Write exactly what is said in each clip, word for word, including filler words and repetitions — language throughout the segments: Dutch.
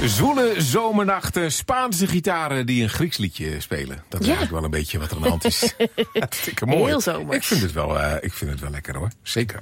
Zwoele zomernachten, Spaanse gitaren die een Grieks liedje spelen. Dat is ja. eigenlijk wel een beetje wat er aan de hand is. Hartstikke mooi. Heel zomer. Ik vind het wel, uh, ik vind het wel lekker hoor, zeker.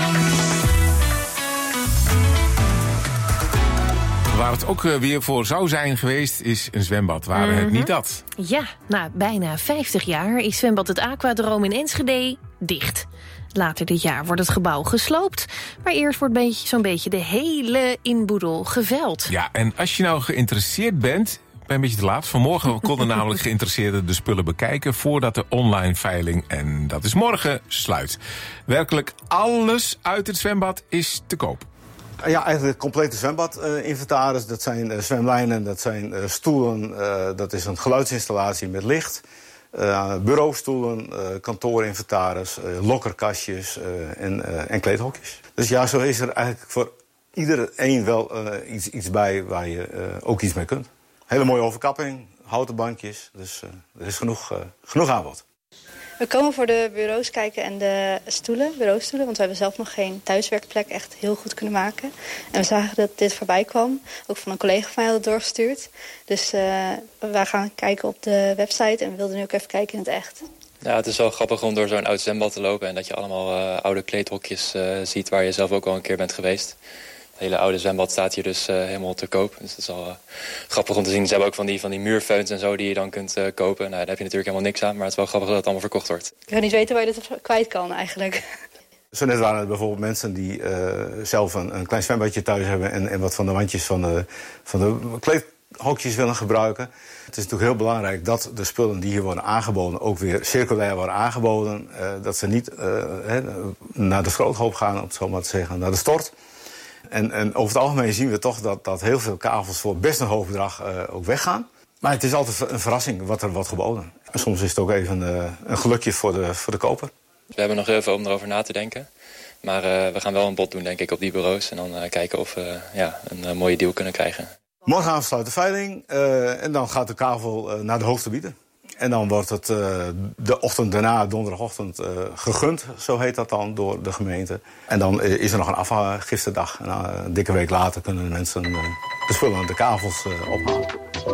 Waar het ook weer voor zou zijn geweest, is een zwembad. Waren mm-hmm. het niet dat? Ja, na bijna vijftig jaar is zwembad het Aquadroom in Enschede dicht. Later dit jaar wordt het gebouw gesloopt. Maar eerst wordt beetje, zo'n beetje de hele inboedel geveld. Ja, en als je nou geïnteresseerd bent, ben je een beetje te laat. Vanmorgen konden namelijk geïnteresseerden de spullen bekijken voordat de online veiling, en dat is morgen, sluit. Werkelijk alles uit het zwembad is te koop. Ja, eigenlijk het complete zwembad-inventaris. Uh, dat zijn uh, zwemlijnen, dat zijn uh, stoelen, uh, dat is een geluidsinstallatie met licht. Uh, bureaustoelen, uh, kantoorinventaris, uh, lokkerkastjes uh, en, uh, en kleedhokjes. Dus ja, zo is er eigenlijk voor iedereen wel uh, iets, iets bij waar je uh, ook iets mee kunt. Hele mooie overkapping, houten bankjes, dus uh, er is genoeg, uh, genoeg aanbod. We komen voor de bureaus kijken en de stoelen, bureaustoelen. Want we hebben zelf nog geen thuiswerkplek echt heel goed kunnen maken. En we zagen dat dit voorbij kwam. Ook van een collega van mij had het doorgestuurd. Dus uh, wij gaan kijken op de website en we wilden nu ook even kijken in het echt. Ja, het is wel grappig om door zo'n oud zwembad te lopen. En dat je allemaal uh, oude kleedhokjes uh, ziet waar je zelf ook al een keer bent geweest. Het hele oude zwembad staat hier dus uh, helemaal te koop. Dus dat is wel uh, grappig om te zien. Ze hebben ook van die, van die muurfeuns en zo die je dan kunt uh, kopen. Nou, daar heb je natuurlijk helemaal niks aan. Maar het is wel grappig dat het allemaal verkocht wordt. Ik ga niet weten waar je dit kwijt kan eigenlijk. Zo net waren er bijvoorbeeld mensen die uh, zelf een, een klein zwembadje thuis hebben en, en wat van de wandjes van de, van de kleedhokjes willen gebruiken. Het is natuurlijk heel belangrijk dat de spullen die hier worden aangeboden ook weer circulair worden aangeboden. Uh, dat ze niet uh, he, naar de schroothoop gaan, om het zo maar te zeggen, naar de stort. En, en over het algemeen zien we toch dat, dat heel veel kavels voor best een hoog bedrag uh, ook weggaan. Maar het is altijd een verrassing wat er wordt geboden. En soms is het ook even uh, een gelukje voor de, voor de koper. We hebben nog heel veel om erover na te denken. Maar uh, we gaan wel een bod doen, denk ik, op die bureaus. En dan uh, kijken of we uh, ja, een uh, mooie deal kunnen krijgen. Morgen sluit de veiling uh, en dan gaat de kavel uh, naar de hoogste bieder. En dan wordt het uh, de ochtend daarna, donderdagochtend, uh, gegund, zo heet dat dan, door de gemeente. En dan uh, is er nog een afgiftedag. En uh, een dikke week later kunnen de mensen uh, de spullen, de kavels uh, ophalen.